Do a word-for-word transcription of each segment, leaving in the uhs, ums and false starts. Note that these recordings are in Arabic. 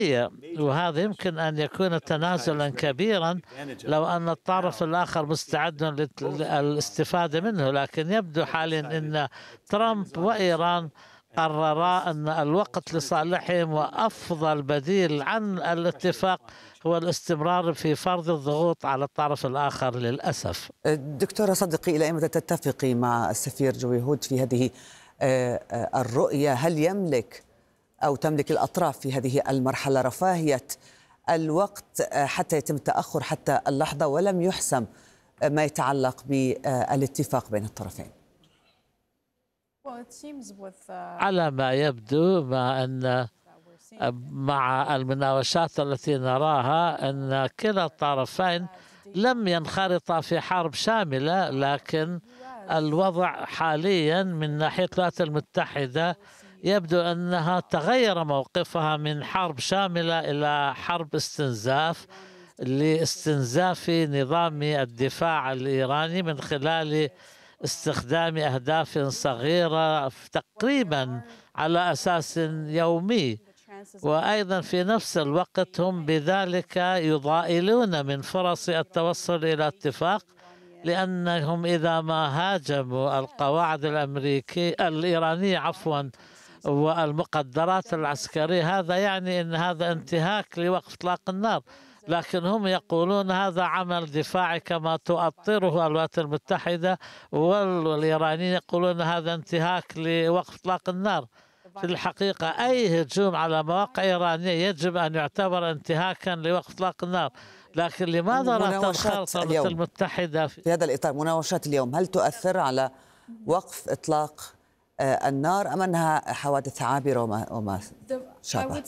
وهذا يمكن أن يكون تنازلا كبيرا لو أن الطرف الآخر مستعد للاستفادة منه، لكن يبدو حاليا أن ترامب وإيران قررا أن الوقت لصالحهم، وأفضل بديل عن الاتفاق هو الاستمرار في فرض الضغوط على الطرف الآخر للأسف. دكتورة صدقي، إلى أي مدى تتفقي مع السفير جوي هود في هذه الرؤية؟ هل يملك أو تملك الأطراف في هذه المرحلة رفاهية الوقت حتى يتم التأخر حتى اللحظة ولم يحسم ما يتعلق بالاتفاق بين الطرفين؟ على ما يبدو، مع أن مع المناوشات التي نراها أن كلا الطرفين لم ينخرطا في حرب شاملة، لكن الوضع حاليا من ناحية الولايات المتحدة يبدو أنها تغير موقفها من حرب شاملة إلى حرب استنزاف لاستنزاف نظام الدفاع الإيراني من خلال استخدام أهداف صغيرة تقريبا على أساس يومي. وأيضا في نفس الوقت هم بذلك يضائلون من فرص التوصل إلى اتفاق، لأنهم إذا ما هاجموا القواعد الأمريكية الإيرانية عفوا والمقدرات العسكرية، هذا يعني أن هذا انتهاك لوقف إطلاق النار، لكن هم يقولون هذا عمل دفاعي كما تؤطره الولايات المتحدة، والإيرانيين يقولون هذا انتهاك لوقف إطلاق النار. في الحقيقة أي هجوم على مواقع إيرانية يجب أن يعتبر انتهاكا لوقف إطلاق النار، لكن لماذا لا تنخرط الولايات المتحدة في... في هذا الإطار؟ مناوشات اليوم هل تؤثر على وقف إطلاق النار أم أنها حوادث عابرة وما, وما شابه؟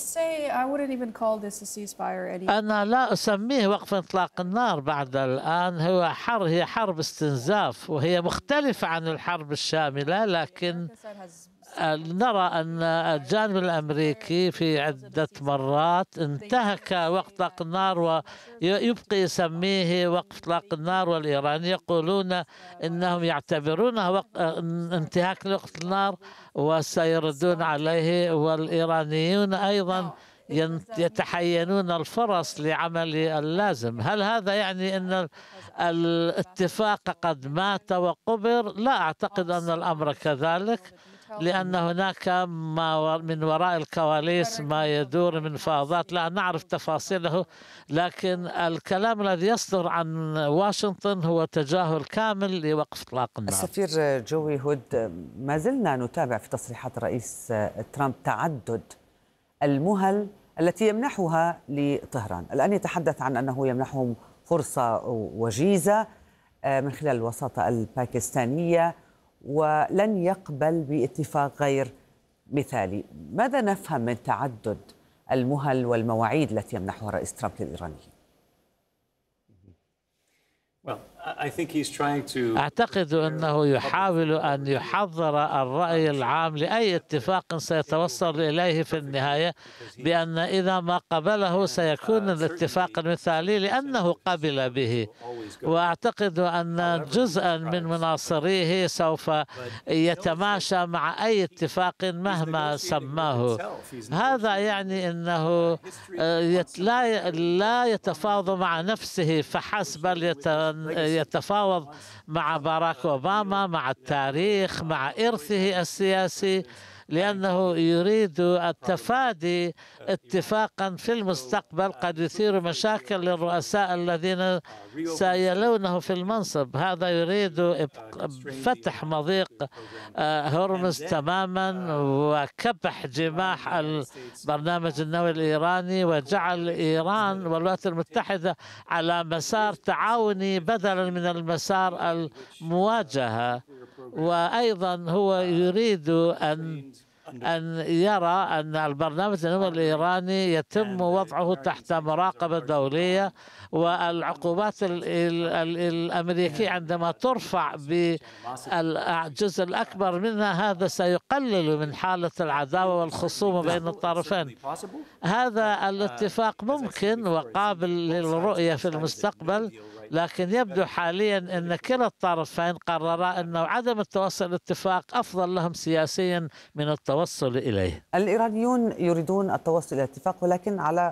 أنا لا أسميه وقف إطلاق النار بعد الآن، هو حرب، هي حرب استنزاف، وهي مختلفة عن الحرب الشاملة، لكن نرى أن الجانب الأمريكي في عدة مرات انتهك وقف إطلاق النار ويبقي يسميه وقف إطلاق النار، والإيرانيين يقولون إنهم يعتبرونه انتهاك لوقف النار وسيردون عليه، والإيرانيون أيضا يتحينون الفرص لعمل اللازم. هل هذا يعني أن الاتفاق قد مات وقبر؟ لا أعتقد أن الأمر كذلك، لأن هناك ما من وراء الكواليس ما يدور من فاوضات لا نعرف تفاصيله، لكن الكلام الذي يصدر عن واشنطن هو تجاهل كامل لوقف إطلاق النار. السفير جوي هود، ما زلنا نتابع في تصريحات الرئيس ترامب تعدد المهل التي يمنحها لطهران. الآن يتحدث عن أنه يمنحهم فرصة وجيزة من خلال الوساطة الباكستانية ولن يقبل باتفاق غير مثالي. ماذا نفهم من تعدد المهل والمواعيد التي يمنحها الرئيس ترامب للإيرانيين؟ أعتقد أنه يحاول أن يحضر الرأي العام لأي اتفاق سيتوصل إليه في النهاية، بأن إذا ما قبله سيكون الاتفاق المثالي لأنه قبل به، وأعتقد أن جزءا من مناصريه سوف يتماشى مع أي اتفاق مهما سماه. هذا يعني أنه لا يتفاوض مع نفسه فحسب، بل يتفاوض مع باراك أوباما، مع التاريخ، مع إرثه السياسي، لأنه يريد التفادي اتفاقا في المستقبل قد يثير مشاكل للرؤساء الذين سيلونه في المنصب. هذا يريد فتح مضيق هرمز تماما وكبح جماح البرنامج النووي الإيراني، وجعل إيران والولايات المتحدة على مسار تعاوني بدلا من المسار المواجهة. وأيضا هو يريد أن أن يرى أن البرنامج النووي الإيراني يتم وضعه تحت مراقبة دولية، والعقوبات الأمريكية عندما ترفع بالجزء الأكبر منها هذا سيقلل من حالة العداوة والخصومة بين الطرفين. هذا الاتفاق ممكن وقابل للرؤية في المستقبل، لكن يبدو حاليا أن كلا الطرفين قررا أنه عدم التوصل لاتفاق أفضل لهم سياسيا من التوصل إليه. الإيرانيون يريدون التوصل إلى اتفاق، ولكن على